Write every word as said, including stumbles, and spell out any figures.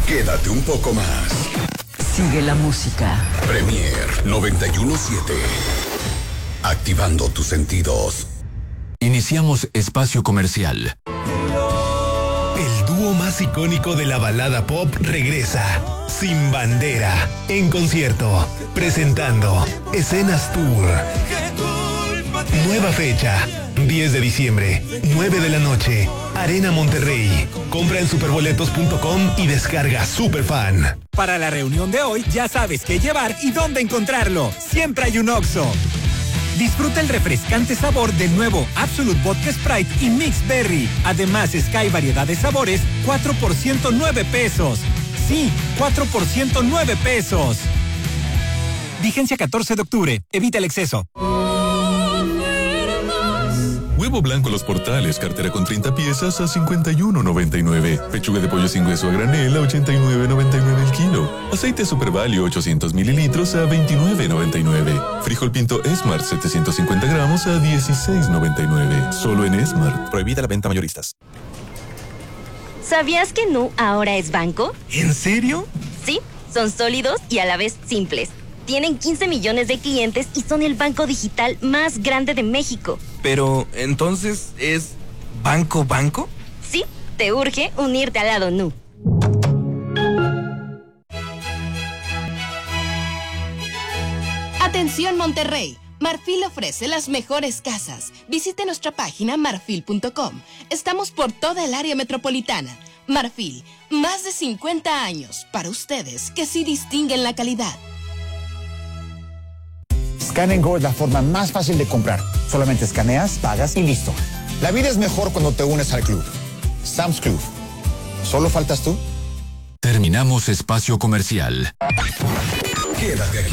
Quédate un poco más. Sigue la música. Premier noventa y uno siete. Activando tus sentidos. Iniciamos espacio comercial. El dúo más icónico de la balada pop regresa. Sin Bandera. En concierto. Presentando Escenas Tour. Nueva fecha. diez de diciembre. nueve de la noche. Arena Monterrey. Compra en superboletos punto com y descarga Superfan. Para la reunión de hoy ya sabes qué llevar y dónde encontrarlo. Siempre hay un Oxxo. Disfruta el refrescante sabor del nuevo Absolute Vodka Sprite y Mix Berry. Además, Sky variedad de sabores, cuatro por ciento nueve pesos. Sí, cuatro por ciento nueve pesos. Vigencia catorce de octubre. Evita el exceso. Huevo blanco Los Portales, cartera con treinta piezas a cincuenta y uno noventa y nueve. Pechuga de pollo sin hueso a granel a ochenta y nueve noventa y nueve el kilo. Aceite Super Value ochocientos mililitros a veintinueve noventa y nueve. Frijol Pinto Smart setecientos cincuenta gramos a dieciséis noventa y nueve. Solo en Smart. Prohibida la venta mayoristas. ¿Sabías que Nu ahora es banco? ¿En serio? Sí, son sólidos y a la vez simples. Tienen quince millones de clientes y son el banco digital más grande de México. Pero, ¿entonces es banco banco? Sí, te urge unirte al lado Nu. Atención Monterrey, Marfil ofrece las mejores casas. Visite nuestra página marfil punto com. Estamos por toda el área metropolitana. Marfil, más de cincuenta años para ustedes que sí distinguen la calidad. Scan and Go es la forma más fácil de comprar. Solamente escaneas, pagas y listo. La vida es mejor cuando te unes al club. Sam's Club. ¿Solo faltas tú? Terminamos espacio comercial. Quédate aquí.